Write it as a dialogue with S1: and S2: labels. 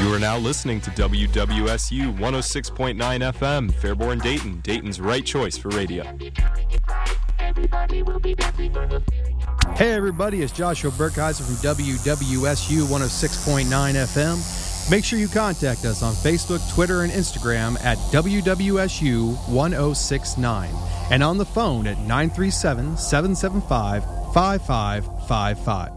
S1: You are now listening to WWSU 106.9 FM, Fairborn, Dayton, Dayton's right choice for radio.
S2: Hey everybody, it's Joshua Burkheiser from WWSU 106.9 FM. Make sure you contact us on Facebook, Twitter, and Instagram at WWSU 1069 and on the phone at 937-775-5555.